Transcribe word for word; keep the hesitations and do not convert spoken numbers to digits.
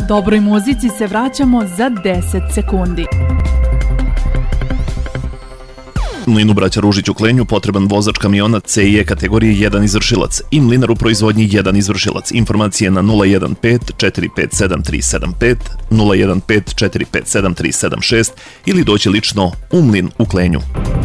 Dobroj muzici se vraćamo za deset sekundi. Mlinu braća Ružić u Klenju potreban vozač kamiona C i E kategorije jedan izvršilac i mlinar u proizvodnji jedan izvršilac. Informacije na nula jedan pet četiri pet sedam tri sedam pet, nula jedan pet četiri pet sedam tri sedam šest ili doći lično u Mlin u Klenju.